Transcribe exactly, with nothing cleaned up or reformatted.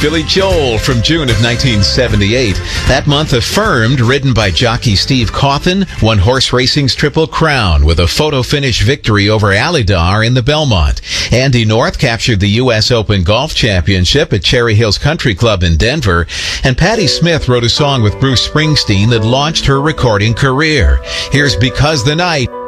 Billy Joel from June of nineteen seventy-eight. That month, Affirmed, ridden by jockey Steve Cawthon, won horse racing's Triple Crown with a photo finish victory over Alydar in the Belmont. Andy North captured the U S Open Golf Championship at Cherry Hills Country Club in Denver. And Patti Smith wrote a song with Bruce Springsteen that launched her recording career. Here's Because the Night.